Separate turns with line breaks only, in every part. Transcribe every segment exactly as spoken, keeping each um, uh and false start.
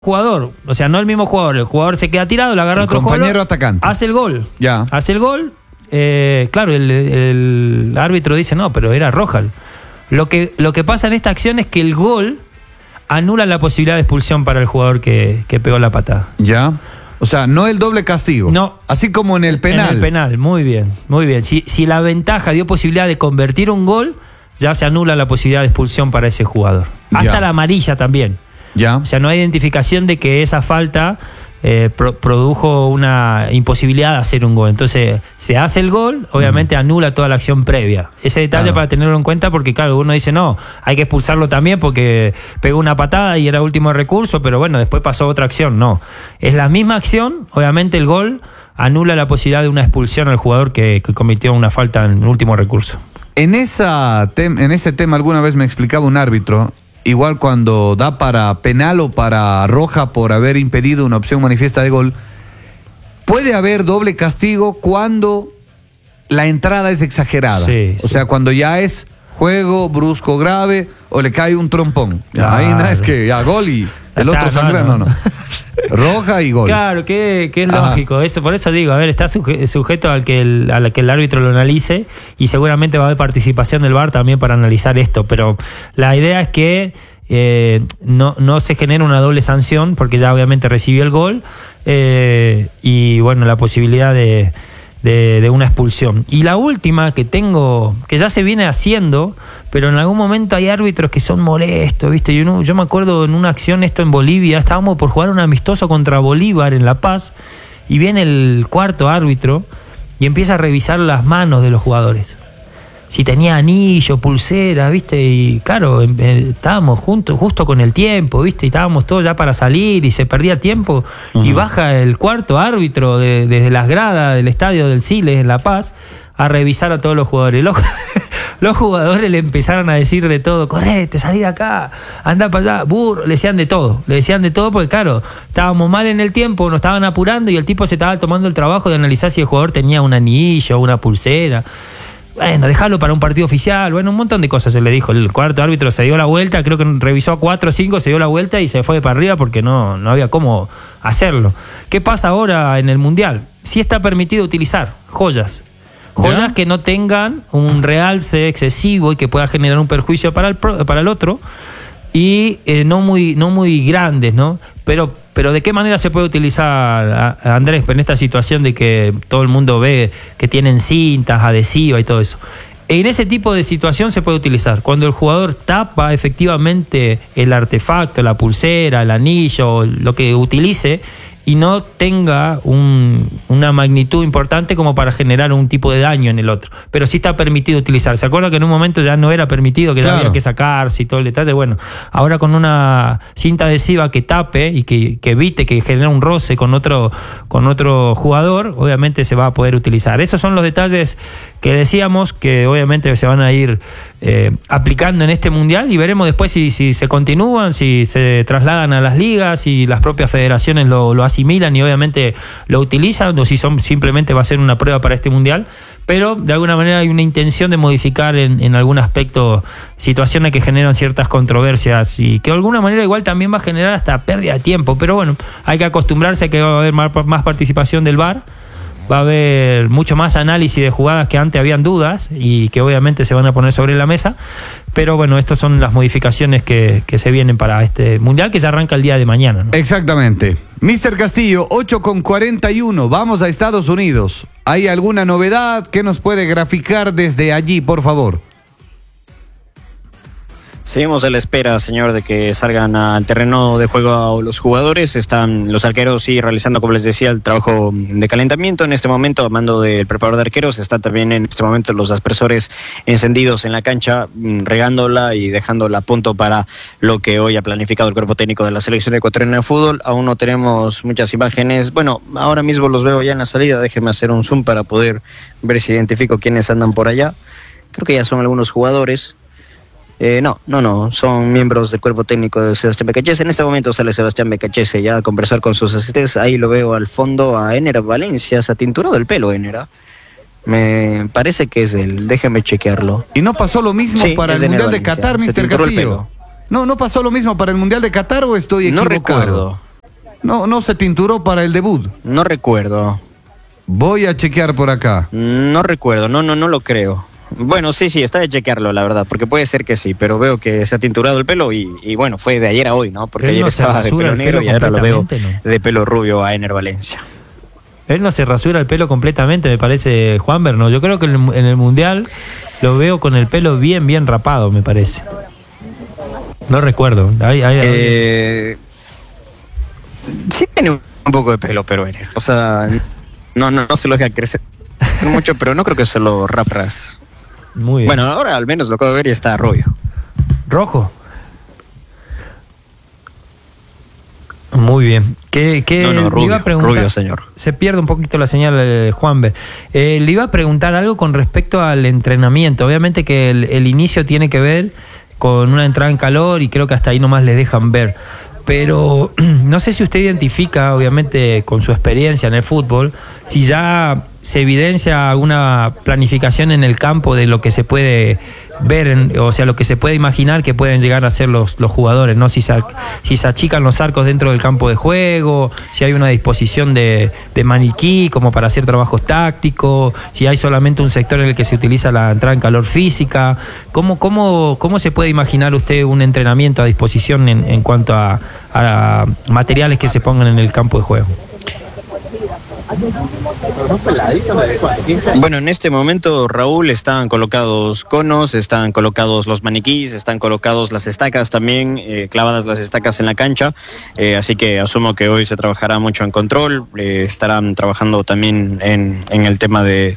jugador, o sea, no el mismo jugador, el jugador se queda tirado, le agarra
el
otro
compañero
jugador,
atacante.
hace el gol,
ya.
hace el gol, eh, claro, el, el árbitro dice, no, pero era roja. Lo que, lo que pasa en esta acción es que el gol anula la posibilidad de expulsión para el jugador que, que pegó la patada.
Ya. O sea, no el doble castigo.
No.
Así como en el penal.
En el penal, muy bien, muy bien. Si, si la ventaja dio posibilidad de convertir un gol, ya se anula la posibilidad de expulsión para ese jugador. Hasta
ya.
la amarilla también.
Ya.
O sea, no hay identificación de que esa falta eh, pro, produjo una imposibilidad de hacer un gol. Entonces, se hace el gol, obviamente mm. anula toda la acción previa. Ese detalle claro. para tenerlo en cuenta porque, claro, uno dice, no, hay que expulsarlo también porque pegó una patada y era último recurso, pero bueno, después pasó otra acción. No, es la misma acción, obviamente el gol anula la posibilidad de una expulsión al jugador que, que cometió una falta en último recurso.
En, esa tem en ese tema alguna vez me explicaba un árbitro, igual cuando da para penal o para roja por haber impedido una opción manifiesta de gol, puede haber doble castigo cuando la entrada es exagerada. Sí, o sí. sea, cuando ya es juego brusco grave o le cae un trompón. Claro. Ahí no es que ya gol y el otro
no,
sangra, no, no. no. Roja y gol.
Claro, que, que es lógico. Eso, por eso digo, a ver, está suje sujeto al que el, al que el árbitro lo analice y seguramente va a haber participación del V A R también para analizar esto. Pero la idea es que eh, no, no se genere una doble sanción porque ya obviamente recibió el gol eh, y bueno, la posibilidad de, de, de una expulsión. Y la última que tengo, que ya se viene haciendo, pero en algún momento hay árbitros que son molestos, ¿viste? Yo, no, yo me acuerdo en una acción, esto en Bolivia, estábamos por jugar un amistoso contra Bolívar en La Paz, y viene el cuarto árbitro y empieza a revisar las manos de los jugadores. Si tenía anillo, pulsera, ¿viste? Y claro, estábamos juntos, justo con el tiempo, ¿viste? Y estábamos todos ya para salir y se perdía tiempo. Uh-huh. Y baja el cuarto árbitro de, desde las gradas del estadio del Siles en La Paz a revisar a todos los jugadores. Los, los jugadores le empezaron a decir de todo, correte, salí de acá, anda para allá, burro, le decían de todo, le decían de todo porque claro, estábamos mal en el tiempo, nos estaban apurando y el tipo se estaba tomando el trabajo de analizar si el jugador tenía un anillo, una pulsera. Bueno, dejarlo para un partido oficial, bueno, un montón de cosas se le dijo. El cuarto árbitro se dio la vuelta, creo que revisó a cuatro o cinco, se dio la vuelta y se fue para arriba porque no, no había cómo hacerlo. ¿Qué pasa ahora en el Mundial? Sí está permitido utilizar joyas. Joyas ¿Ya? que no tengan un realce excesivo y que pueda generar un perjuicio para el, pro, para el otro y eh, no muy no muy grandes, ¿no? Pero, pero ¿de qué manera se puede utilizar, a, a Andrés, en esta situación de que todo el mundo ve que tienen cintas, adhesivas y todo eso? En ese tipo de situación se puede utilizar cuando el jugador tapa efectivamente el artefacto, la pulsera, el anillo, lo que utilice, y no tenga un, una magnitud importante como para generar un tipo de daño en el otro. Pero sí está permitido utilizar. ¿Se acuerda que en un momento ya no era permitido, que claro. ya había que sacarse y todo el detalle? Bueno, ahora con una cinta adhesiva que tape y que, que evite que genere un roce con otro, con otro jugador, obviamente se va a poder utilizar. Esos son los detalles que decíamos que obviamente se van a ir eh, aplicando en este Mundial y veremos después si, si se continúan, si se trasladan a las ligas, si las propias federaciones lo, lo asimilan y obviamente lo utilizan, o si son simplemente va a ser una prueba para este Mundial, pero de alguna manera hay una intención de modificar en, en algún aspecto situaciones que generan ciertas controversias y que de alguna manera igual también va a generar hasta pérdida de tiempo, pero bueno, hay que acostumbrarse a que va a haber más, más participación del V A R, va a haber mucho más análisis de jugadas que antes habían dudas y que obviamente se van a poner sobre la mesa, pero bueno, estas son las modificaciones que, que se vienen para este Mundial que ya arranca el día de mañana, ¿no?
Exactamente. mister Castillo, ocho con cuarenta y uno, vamos a Estados Unidos. ¿Hay alguna novedad? ¿Qué nos puede graficar desde allí, por favor?
Seguimos a la espera, señor, de que salgan al terreno de juego los jugadores. Están los arqueros sí realizando, como les decía, el trabajo de calentamiento en este momento, a mando del preparador de arqueros. Están también en este momento los aspersores encendidos en la cancha, regándola y dejándola a punto para lo que hoy ha planificado el cuerpo técnico de la selección ecuatoriana de fútbol. Aún no tenemos muchas imágenes. Bueno, ahora mismo los veo ya en la salida. Déjeme hacer un zoom para poder ver si identifico quiénes andan por allá. Creo que ya son algunos jugadores. Eh, no, no, no, son miembros del cuerpo técnico de Sebastián Becachese. En este momento sale Sebastián Becachese ya a conversar con sus asistentes. Ahí lo veo al fondo a Ener Valencia, se ha tinturado el pelo Ener. Me parece que es él, déjeme chequearlo.
¿Y no pasó lo mismo sí, para el Mundial de Qatar, mister Castillo?
El pelo.
No, ¿no pasó lo mismo para el Mundial de Qatar o estoy equivocado?
No recuerdo.
No, no se tinturó para el debut.
No recuerdo.
Voy a chequear por acá.
No recuerdo, no, no, no lo creo. Bueno, sí, sí, está de chequearlo, la verdad, porque puede ser que sí, pero veo que se ha tinturado el pelo y, y bueno, fue de ayer a hoy, ¿no? Porque
Él
ayer
no
estaba de pelo negro
pelo
y ahora lo veo
¿no?
de pelo rubio a Ener Valencia.
Él no se rasura el pelo completamente, me parece, Juanber, ¿no? Yo creo que en el, en el Mundial lo veo con el pelo bien, bien rapado, me parece. No recuerdo. Hay, hay,
eh, sí tiene un poco de pelo, pero Ener, o sea, no, no, no se lo deja crecer mucho, pero no creo que se lo rapras.
Muy bien.
Bueno, ahora al menos lo acabo de ver y está rubio.
¿Rojo? Muy bien. ¿Qué, qué
no, no, rubio,
iba a preguntar,
rubio, señor.
Se pierde un poquito la señal de Juanber. Eh, le iba a preguntar algo con respecto al entrenamiento. Obviamente que el, el inicio tiene que ver con una entrada en calor y creo que hasta ahí nomás les dejan ver. Pero no sé si usted identifica, obviamente con su experiencia en el fútbol, si ya se evidencia alguna planificación en el campo de lo que se puede ver, en, o sea, lo que se puede imaginar que pueden llegar a ser los, los jugadores, ¿no? Si se, si se achican los arcos dentro del campo de juego, si hay una disposición de, de maniquí como para hacer trabajos tácticos, si hay solamente un sector en el que se utiliza la entrada en calor física. ¿Cómo, cómo, cómo se puede imaginar usted un entrenamiento a disposición en, en cuanto a, a materiales que se pongan en el campo de juego?
Bueno, en este momento, Raúl, están colocados conos, están colocados los maniquís, están colocados las estacas también, eh, clavadas las estacas en la cancha, eh, así que asumo que hoy se trabajará mucho en control, eh, estarán trabajando también en, en el tema de,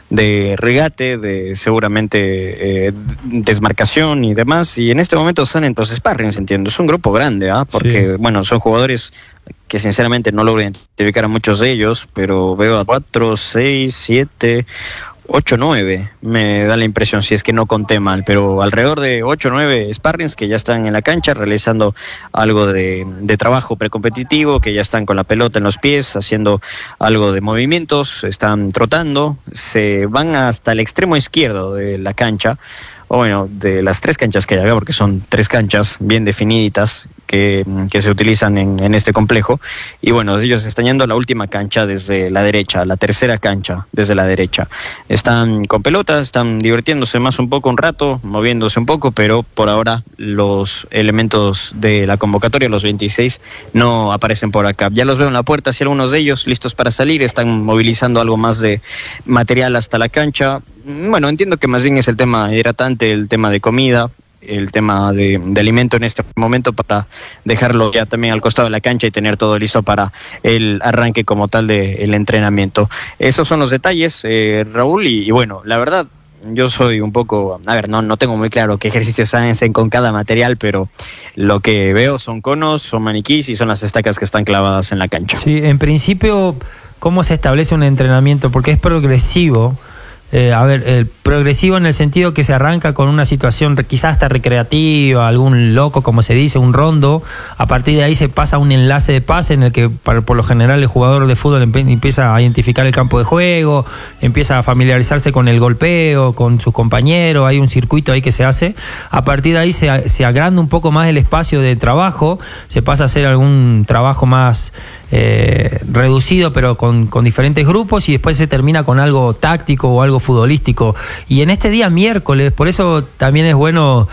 de regate, de seguramente eh, desmarcación y demás, y en este momento están en los sparrings, entiendo, es un grupo grande, ¿ah? Porque, sí. bueno, son jugadores que sinceramente no logro identificar a muchos de ellos, pero veo a cuatro, seis, siete, ocho, nueve, me da la impresión, si es que no conté mal, pero alrededor de ocho, nueve sparrings que ya están en la cancha realizando algo de, de trabajo precompetitivo, que ya están con la pelota en los pies, haciendo algo de movimientos, están trotando, se van hasta el extremo izquierdo de la cancha, o bueno, de las tres canchas que hay acá, porque son tres canchas bien definidas que, que se utilizan en, en este complejo, y bueno, ellos están yendo a la última cancha desde la derecha, la tercera cancha desde la derecha. Están con pelota, están divirtiéndose más un poco un rato, moviéndose un poco, pero por ahora los elementos de la convocatoria, los veintiséis, no aparecen por acá. Ya los veo en la puerta, hacia algunos de ellos listos para salir, están movilizando algo más de material hasta la cancha. Bueno, entiendo que más bien es el tema hidratante, el tema de comida, el tema de, de alimento en este momento, para dejarlo ya también al costado de la cancha y tener todo listo para el arranque como tal del entrenamiento. Esos son los detalles, eh, Raúl, y, y bueno, la verdad, yo soy un poco, a ver, no, no tengo muy claro qué ejercicios hacen con cada material, pero lo que veo son conos, son maniquís y son las estacas que están clavadas en la cancha.
Sí, en principio, ¿cómo se establece un entrenamiento? Porque es progresivo. Eh, a ver, el progresivo en el sentido que se arranca con una situación quizás hasta recreativa, algún loco, como se dice, un rondo. A partir de ahí se pasa a un enlace de pase en el que por lo general el jugador de fútbol empieza a identificar el campo de juego, empieza a familiarizarse con el golpeo, con sus compañeros, hay un circuito ahí que se hace. A partir de ahí se, se agranda un poco más el espacio de trabajo, se pasa a hacer algún trabajo más eh, reducido, pero con, con diferentes grupos, y después se termina con algo táctico o algo futbolístico. Y en este día miércoles, por eso también es bueno,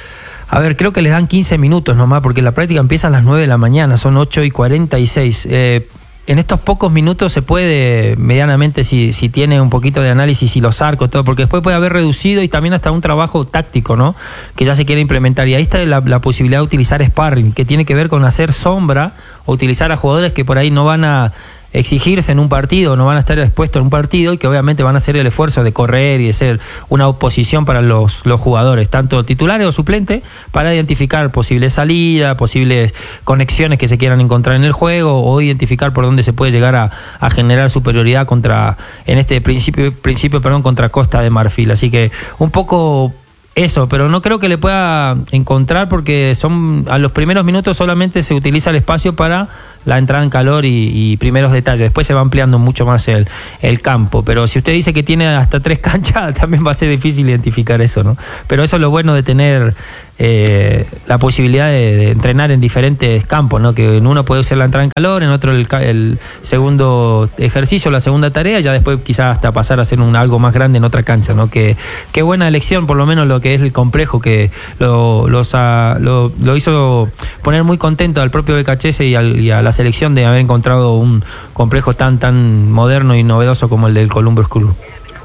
a ver, creo que les dan quince minutos nomás, porque la práctica empieza a las nueve de la mañana, son ocho y cuarenta y seis. Eh, en estos pocos minutos se puede, medianamente, si, si tiene un poquito de análisis y los arcos, todo, porque después puede haber reducido y también hasta un trabajo táctico, ¿no? Que ya se quiere implementar. Y ahí está la, la posibilidad de utilizar sparring, que tiene que ver con hacer sombra o utilizar a jugadores que por ahí no van a exigirse en un partido, no van a estar expuestos en un partido, y que obviamente van a hacer el esfuerzo de correr y de ser una oposición para los, los jugadores, tanto titulares o suplentes, para identificar posibles salidas, posibles conexiones que se quieran encontrar en el juego, o identificar por dónde se puede llegar a, a generar superioridad contra, en este principio, principio perdón, contra Costa de Marfil. Así que un poco eso, pero no creo que le pueda encontrar, porque son a los primeros minutos solamente se utiliza el espacio para la entrada en calor y, y primeros detalles. Después se va ampliando mucho más el, el campo. Pero si usted dice que tiene hasta tres canchas, también va a ser difícil identificar eso, ¿no? Pero eso es lo bueno de tener eh, la posibilidad de, de entrenar en diferentes campos, ¿no? Que en uno puede ser la entrada en calor, en otro el, el segundo ejercicio, la segunda tarea, ya después quizás hasta pasar a hacer un, algo más grande en otra cancha, ¿no? Que qué buena elección, por lo menos lo que es el complejo, que lo, los, a, lo, lo hizo poner muy contento al propio B K H S y, al, y a la selección de haber encontrado un complejo tan, tan moderno y novedoso como el del Columbus Crew.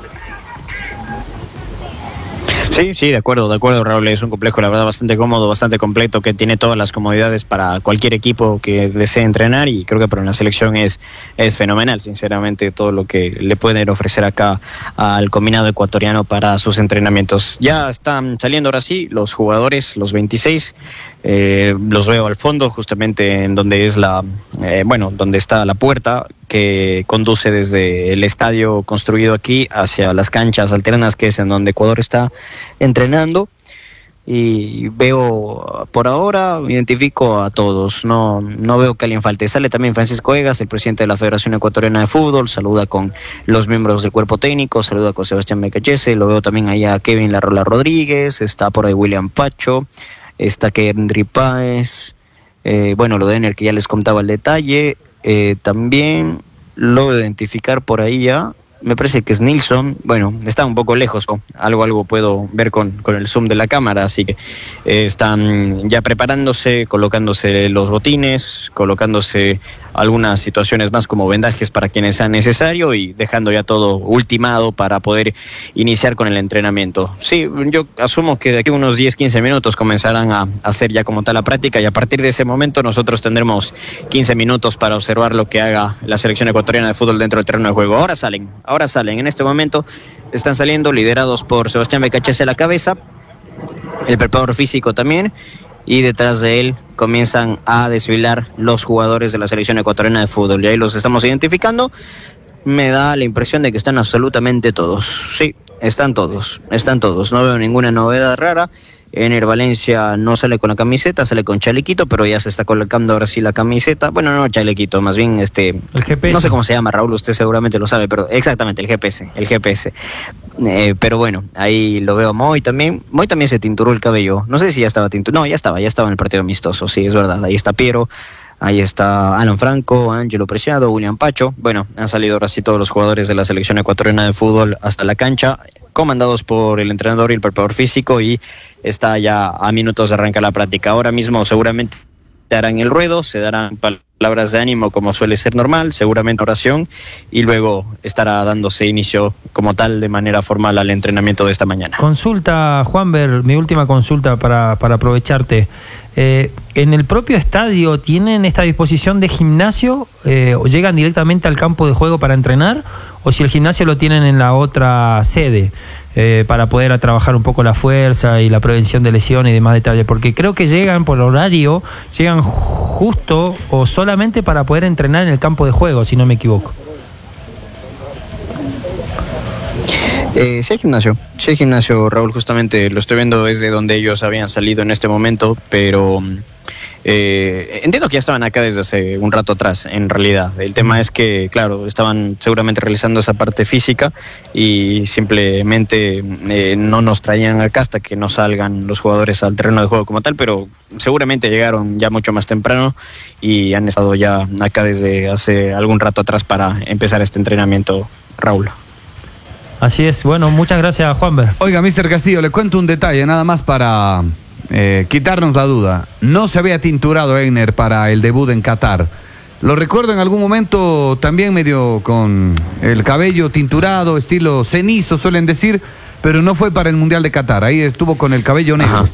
Sí, sí, de acuerdo, de acuerdo, Raúl. Es un complejo, la verdad, bastante cómodo, bastante completo, que tiene todas las comodidades para cualquier equipo que desee entrenar, y creo que para una selección es, es fenomenal, sinceramente, todo lo que le pueden ofrecer acá al combinado ecuatoriano para sus entrenamientos. Ya están saliendo ahora sí los jugadores, los veintiséis, eh, los veo al fondo, justamente en donde es la, eh, bueno, donde está la puerta que conduce desde el estadio construido aquí hacia las canchas alternas, que es en donde Ecuador está entrenando. Y veo, por ahora, identifico a todos, no, no veo que alguien falte. Sale también Francisco Egas, el presidente de la Federación Ecuatoriana de Fútbol, saluda con los miembros del cuerpo técnico, saluda con Sebastián B K H S, lo veo también ahí a Kevin Larrola Rodríguez, está por ahí William Pacho, está Kendry Páez, eh, bueno, lo de Ener, que ya les contaba el detalle. Eh, también lo identificar por ahí ya, me parece que es Nilsson. Bueno, está un poco lejos, ¿no? algo algo puedo ver con, con el zoom de la cámara, así que eh, están ya preparándose, colocándose los botines, colocándose algunas situaciones más como vendajes para quienes sea necesario, y dejando ya todo ultimado para poder iniciar con el entrenamiento. Sí, yo asumo que de aquí a unos diez, quince minutos comenzarán a hacer ya como tal la práctica, y a partir de ese momento nosotros tendremos quince minutos para observar lo que haga la selección ecuatoriana de fútbol dentro del terreno de juego. Ahora salen, ahora salen, en este momento están saliendo liderados por Sebastián B K H S a la cabeza, el preparador físico también, y detrás de él comienzan a desfilar los jugadores de la selección ecuatoriana de fútbol. Y ahí los estamos identificando. Me da la impresión de que están absolutamente todos. Sí, están todos, están todos. No veo ninguna novedad rara. Ener Valencia no sale con la camiseta, sale con chalequito, pero ya se está colocando ahora sí la camiseta. Bueno, no chalequito, más bien este...
El G P S.
No sé cómo se llama, Raúl, usted seguramente lo sabe, pero exactamente, el G P S, el G P S. Eh, pero bueno, ahí lo veo a Moy también. Moy también se tinturó el cabello. No sé si ya estaba tinturado. No, ya estaba, ya estaba en el partido amistoso, sí, es verdad. Ahí está Piero, ahí está Alan Franco, Ángelo Preciado, William Pacho. Bueno, han salido ahora sí todos los jugadores de la selección ecuatoriana de fútbol hasta la cancha, comandados por el entrenador y el preparador físico, y está ya a minutos de arrancar la práctica. Ahora mismo seguramente darán el ruedo, se darán palabras de ánimo como suele ser normal, seguramente oración, y luego estará dándose inicio como tal de manera formal al entrenamiento de esta mañana.
Consulta, Juanber, mi última consulta para, para aprovecharte. Eh, ¿En el propio estadio tienen esta disposición de gimnasio eh, o llegan directamente al campo de juego para entrenar, o si el gimnasio lo tienen en la otra sede eh, para poder a trabajar un poco la fuerza y la prevención de lesiones y demás detalles? Porque creo que llegan por horario, llegan justo o solamente para poder entrenar en el campo de juego, si no me equivoco.
Eh, sí hay gimnasio, sí hay gimnasio, Raúl, justamente lo estoy viendo desde donde ellos habían salido en este momento, pero eh, entiendo que ya estaban acá desde hace un rato atrás, en realidad. El tema es que, claro, estaban seguramente realizando esa parte física y simplemente eh, no nos traían acá hasta que no salgan los jugadores al terreno de juego como tal, pero seguramente llegaron ya mucho más temprano y han estado ya acá desde hace algún rato atrás para empezar este entrenamiento, Raúl.
Así es, bueno, muchas gracias, Juanber.
Oiga, mister Castillo, le cuento un detalle, nada más para eh, quitarnos la duda. No se había tinturado Ener para el debut en Qatar. Lo recuerdo en algún momento también medio con el cabello tinturado, estilo cenizo, suelen decir, pero no fue para el Mundial de Qatar. Ahí estuvo con el cabello negro.
Ajá.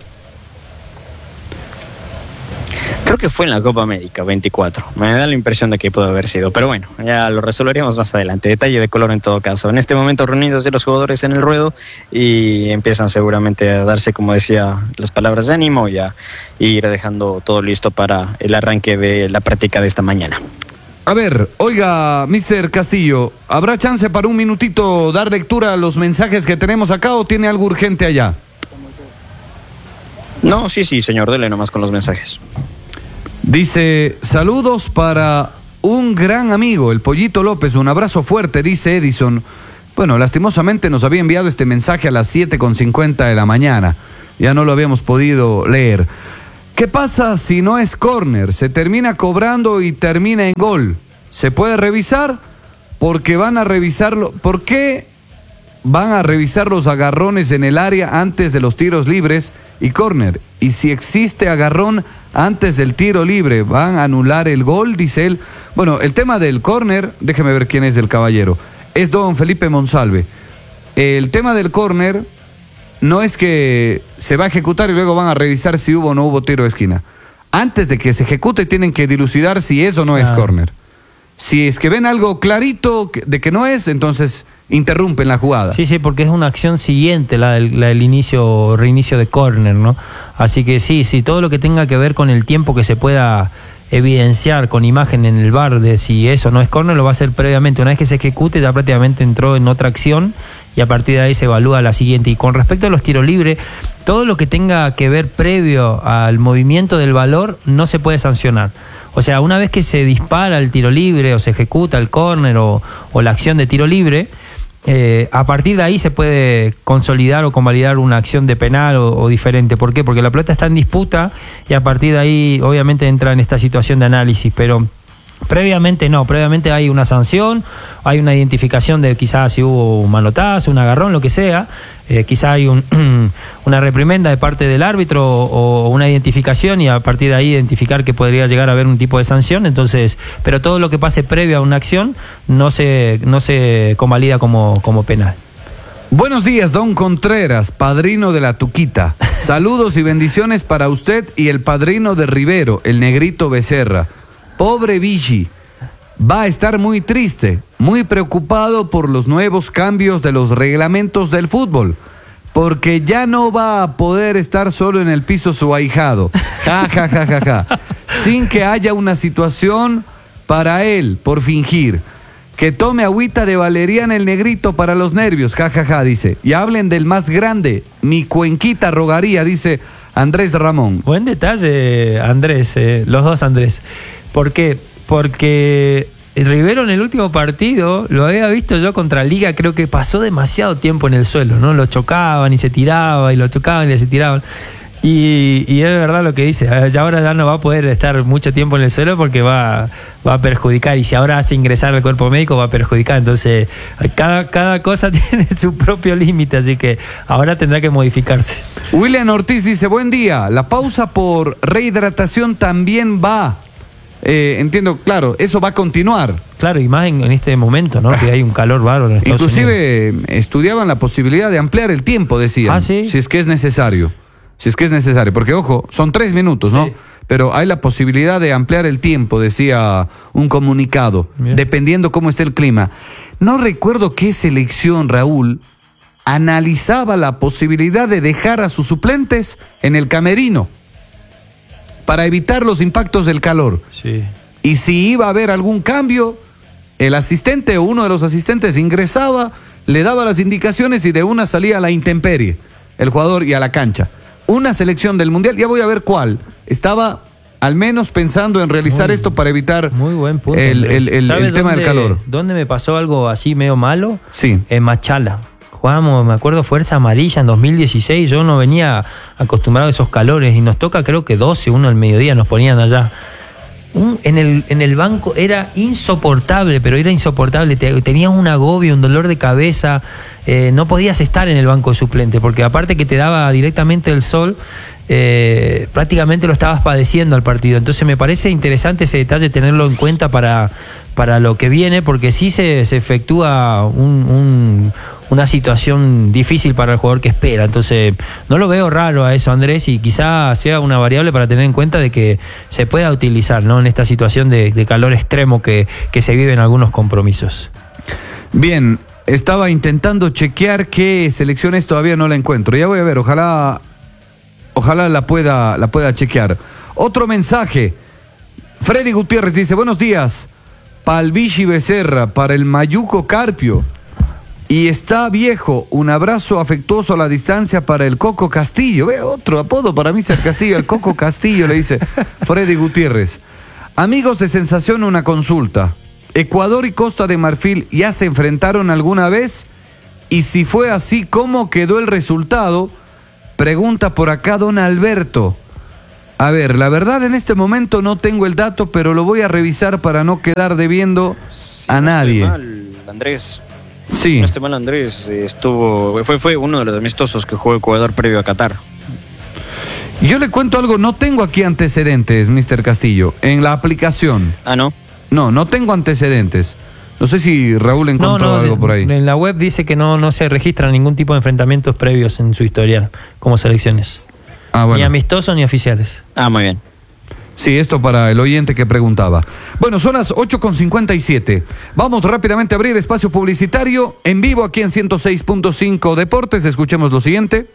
Creo que fue en la Copa América veinticuatro. Me da la impresión de que pudo haber sido. Pero bueno, ya lo resolveremos más adelante. Detalle de color en todo caso. En este momento reunidos de los jugadores en el ruedo y empiezan seguramente a darse, como decía, las palabras de ánimo y a ir dejando todo listo para el arranque de la práctica de esta mañana.
A ver, oiga, mister Castillo, ¿habrá chance para un minutito dar lectura a los mensajes que tenemos acá o tiene algo urgente allá?
No, sí, sí, señor, dele nomás con los mensajes.
Dice, saludos para un gran amigo, el Pollito López, un abrazo fuerte, dice Edison. Bueno, lastimosamente nos había enviado este mensaje a las siete con cincuenta de la mañana. Ya no lo habíamos podido leer. ¿Qué pasa si no es córner? Se termina cobrando y termina en gol. ¿Se puede revisar? Porque van a revisarlo. ¿Por qué van a revisar los agarrones en el área antes de los tiros libres y córner? Y si existe agarrón antes del tiro libre, ¿van a anular el gol? Dice él. Bueno, el tema del córner, déjeme ver quién es el caballero. Es don Felipe Monsalve. El tema del córner no es que se va a ejecutar y luego van a revisar si hubo o no hubo tiro de esquina. Antes de que se ejecute tienen que dilucidar si es o no es ah. córner. Si es que ven algo clarito de que no es, entonces interrumpen la jugada.
Sí, sí, porque es una acción siguiente la del, la del inicio, reinicio de córner, ¿no? Así que sí, sí, todo lo que tenga que ver con el tiempo que se pueda evidenciar con imagen en el V A R de si eso no es córner, lo va a hacer previamente. Una vez que se ejecute ya prácticamente entró en otra acción y a partir de ahí se evalúa la siguiente. Y con respecto a los tiros libres, todo lo que tenga que ver previo al movimiento del valor no se puede sancionar. O sea, una vez que se dispara el tiro libre o se ejecuta el córner o, o la acción de tiro libre, eh, a partir de ahí se puede consolidar o convalidar una acción de penal o, o diferente. ¿Por qué? Porque la pelota está en disputa y a partir de ahí obviamente entra en esta situación de análisis, pero previamente no, previamente hay una sanción, hay una identificación de quizás si hubo un manotazo, un agarrón, lo que sea, eh, quizás hay un, una reprimenda de parte del árbitro o, o una identificación y a partir de ahí identificar que podría llegar a haber un tipo de sanción. Entonces, pero todo lo que pase previo a una acción no se, no se convalida como, como penal.
Buenos días, don Contreras, padrino de la Tuquita. Saludos y bendiciones para usted y el padrino de Rivero, el negrito Becerra. Pobre Vichy, va a estar muy triste, muy preocupado por los nuevos cambios de los reglamentos del fútbol, porque ya no va a poder estar solo en el piso su ahijado, ja, ja, ja, ja, ja, sin que haya una situación para él por fingir. Que tome agüita de valeriana el negrito para los nervios, ja, ja, ja, dice. Y hablen del más grande, mi cuenquita rogaría, dice Andrés Ramón.
Buen detalle, Andrés, eh, los dos Andrés. ¿Por qué? Porque Rivero en el último partido, lo había visto yo contra Liga, creo que pasó demasiado tiempo en el suelo, ¿no? Lo chocaban y se tiraba, y lo chocaban y se tiraban. Y, y es verdad lo que dice, ya ahora ya no va a poder estar mucho tiempo en el suelo porque va, va a perjudicar, y si ahora hace ingresar al cuerpo médico va a perjudicar. Entonces cada, cada cosa tiene su propio límite, así que ahora tendrá que modificarse.
William Ortiz dice, buen día, la pausa por rehidratación también va. Eh, entiendo, claro, eso va a continuar.
Claro, y más en, en este momento, ¿no? Que hay un calor bárbaro en Estados
Inclusive
Unidos.
Estudiaban la posibilidad de ampliar el tiempo, decían.
¿Ah, sí?
Si es que es necesario. Si es que es necesario. Porque, ojo, son tres minutos, ¿no? Sí. Pero hay la posibilidad de ampliar el tiempo, decía un comunicado, Bien. dependiendo cómo esté el clima. No recuerdo qué selección, Raúl, analizaba la posibilidad de dejar a sus suplentes en el camerino para evitar los impactos del calor.
Sí.
Y si iba a haber algún cambio, el asistente o uno de los asistentes ingresaba, le daba las indicaciones y de una salía a la intemperie, el jugador y a la cancha. Una selección del Mundial, ya voy a ver cuál, estaba al menos pensando en realizar muy, esto para evitar
muy buen punto,
el, el, el, el tema
dónde,
del calor.
¿Dónde me pasó algo así medio malo?
Sí.
En Machala. Jugábamos, me acuerdo, Fuerza Amarilla en dos mil dieciséis, yo no venía acostumbrado a esos calores y nos toca creo que doce, uno al mediodía nos ponían allá. Un, en, el, en el banco era insoportable, pero era insoportable, Te, tenías un agobio, un dolor de cabeza, eh, no podías estar en el banco de suplente, porque aparte que te daba directamente el sol, eh, prácticamente lo estabas padeciendo al partido. Entonces me parece interesante ese detalle, tenerlo en cuenta para, para lo que viene, porque sí se, se efectúa un, un, una situación difícil para el jugador que espera. Entonces no lo veo raro a eso, Andrés, y quizá sea una variable para tener en cuenta de que se pueda utilizar, ¿no? En esta situación de, de calor extremo que, que se vive en algunos compromisos.
Bien, estaba intentando chequear qué selecciones, todavía no la encuentro. Ya voy a ver, ojalá ojalá la pueda, la pueda chequear. Otro mensaje. Freddy Gutiérrez dice, buenos días, para el Vichy Becerra, para el Mayuco Carpio, Y está viejo. Un abrazo afectuoso a la distancia para el Coco Castillo. Ve, otro apodo para míster Castillo. El Coco Castillo, le dice Freddy Gutiérrez. Amigos de Sensación, una consulta. ¿Ecuador y Costa de Marfil ya se enfrentaron alguna vez? Y si fue así, ¿cómo quedó el resultado? Pregunta por acá don Alberto. A ver, la verdad en este momento no tengo el dato, pero lo voy a revisar para no quedar debiendo
Si
a
no
nadie.
estoy mal, Andrés.
Sí.
Si no estoy mal, Andrés estuvo, fue, fue uno de los amistosos que jugó Ecuador previo a Qatar.
Yo le cuento algo, no tengo aquí antecedentes, míster Castillo, en la aplicación.
Ah, ¿no?
No, no tengo antecedentes. No sé si Raúl encontró
No, no,
algo por ahí.
En la web dice que no, no se registran ningún tipo de enfrentamientos previos en su historial como selecciones.
Ah, bueno.
Ni amistosos ni oficiales.
Ah, muy bien.
Sí, esto para el oyente que preguntaba. Bueno, son las ocho con cincuenta y siete. Vamos rápidamente a abrir espacio publicitario en vivo aquí en ciento seis punto cinco Deportes. Escuchemos lo siguiente.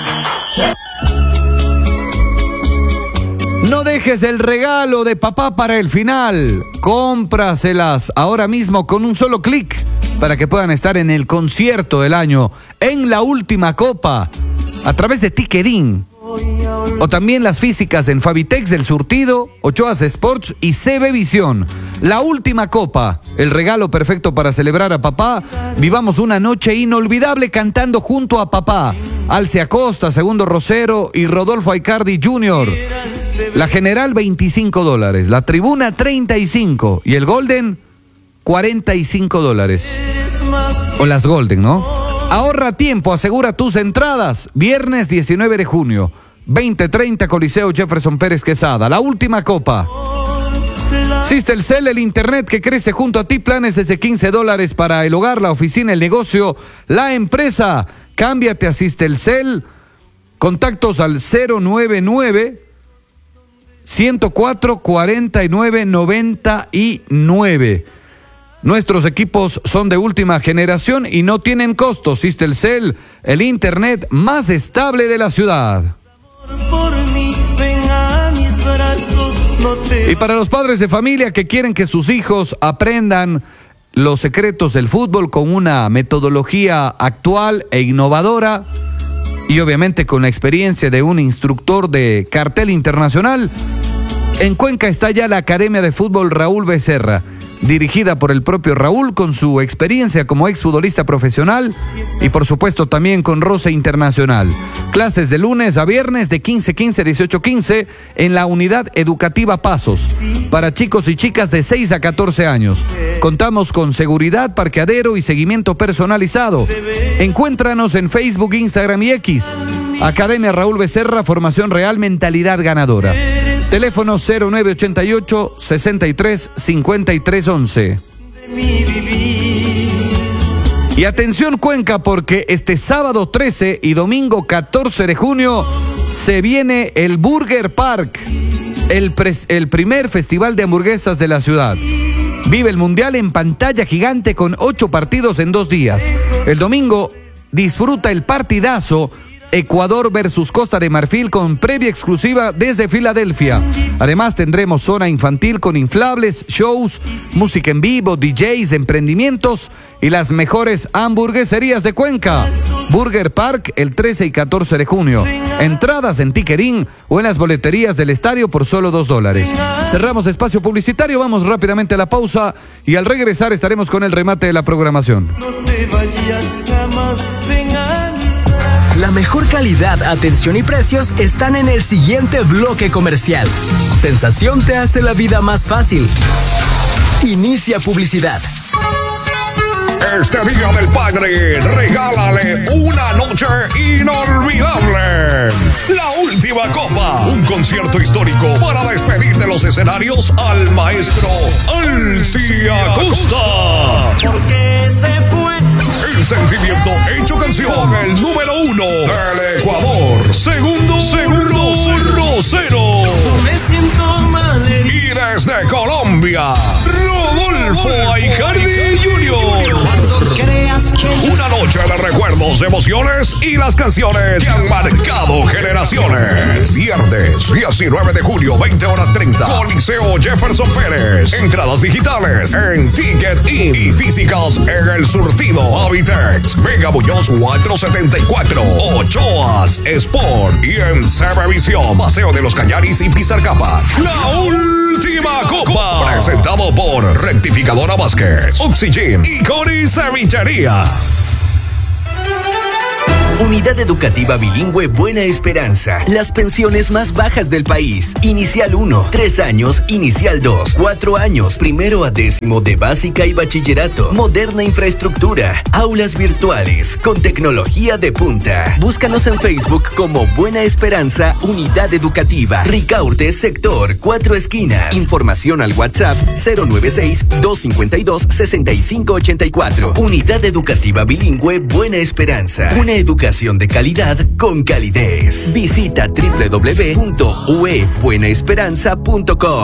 No dejes el regalo de papá para el final. Cómpraselas ahora mismo con un solo clic para que puedan estar en el concierto del año, en la última copa, a través de Tickerin. O también las físicas en Fabitex del Surtido, Ochoas Sports y C B Visión. La última copa, el regalo perfecto para celebrar a papá. Vivamos una noche inolvidable cantando junto a papá. Alce Acosta, Segundo Rosero y Rodolfo Aicardi junior La general veinticinco dólares, la tribuna treinta y cinco y el Golden cuarenta y cinco dólares. O las Golden, ¿no? Ahorra tiempo, asegura tus entradas. Viernes diecinueve de junio, veinte treinta, Coliseo Jefferson Pérez Quesada. La última copa. Sistelcel, el internet que crece junto a ti. Planes desde quince dólares para el hogar, la oficina, el negocio, la empresa. Cámbiate a Sistelcel. Contactos al cero nueve nueve, ciento cuatro, cuarenta y nueve, noventa y nueve. Nuestros equipos son de última generación y no tienen costos. Sistelcel, el internet más estable de la ciudad. Y para los padres de familia que quieren que sus hijos aprendan los secretos del fútbol con una metodología actual e innovadora y obviamente con la experiencia de un instructor de cartel internacional, en Cuenca está ya la Academia de Fútbol Raúl Becerra, dirigida por el propio Raúl con su experiencia como exfutbolista profesional y por supuesto también con roce internacional. Clases de lunes a viernes de quince quince a dieciocho quince en la unidad educativa Pasos para chicos y chicas de seis a catorce años. Contamos con seguridad, parqueadero y seguimiento personalizado. Encuéntranos en Facebook, Instagram y X. Academia Raúl Becerra, formación real, mentalidad ganadora. Teléfono cero nueve ochenta y ocho, sesenta y tres, cincuenta y tres once. Y atención Cuenca, porque este sábado trece y domingo catorce de junio se viene el Burger Park, el, pres- el primer festival de hamburguesas de la ciudad. Vive el mundial en pantalla gigante con ocho partidos en dos días. El domingo disfruta el partidazo Ecuador versus Costa de Marfil con previa exclusiva desde Filadelfia. Además tendremos zona infantil con inflables, shows, música en vivo, D Js, emprendimientos y las mejores hamburgueserías de Cuenca. Burger Park el trece y catorce de junio. Entradas en Tickerin o en las boleterías del estadio por solo dos dólares. Cerramos espacio publicitario, vamos rápidamente a la pausa y al regresar estaremos con el remate de la programación.
No te vayas jamás, ven a mi
La mejor calidad, atención y precios están en el siguiente bloque comercial. Sensación te hace la vida más fácil. Inicia publicidad.
Este Día del Padre, regálale una noche inolvidable. La última copa, un concierto histórico para despedir de los escenarios al maestro Alce Acosta.
porque se fue.
El sentimiento hecho canción, el número uno del Ecuador, segundo, segundo Rosero.
Me siento mal herido.
Y desde Colombia, Rodolfo Aicardi junior
Cuando creas
Una noche de recuerdos, emociones y las canciones que han marcado generaciones. Viernes, diecinueve de julio, veinte horas treinta. Coliseo Jefferson Pérez. Entradas digitales en Ticket In y físicas en El Surtido Habitex. Vega Muñoz cuatrocientos setenta y cuatro. Ochoas Sport y en Sevevisión. Paseo de los Cañaris y Pizarcapa. La última copa. Presentado por Rectificadora Vázquez, Oxygen y Cori Cevichería.
Unidad Educativa Bilingüe Buena Esperanza. Las pensiones más bajas del país. Inicial uno, tres años, Inicial dos, cuatro años, primero a décimo de básica y bachillerato. Moderna infraestructura, aulas virtuales, con tecnología de punta. Búscanos en Facebook como Buena Esperanza Unidad Educativa. Ricaurte, sector Cuatro Esquinas. Información al WhatsApp cero nueve seis, dos cinco dos, seis cinco ocho cuatro. Unidad Educativa Bilingüe Buena Esperanza. Una educación de calidad con calidez. Visita doble u doble u doble u punto u e buena esperanza punto com.